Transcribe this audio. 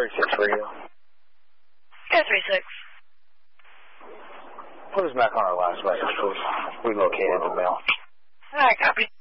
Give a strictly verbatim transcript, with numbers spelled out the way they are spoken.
thirty-six radio. Yeah, thirty-six. Put us back on our last message, please. We located the mail. All right, copy.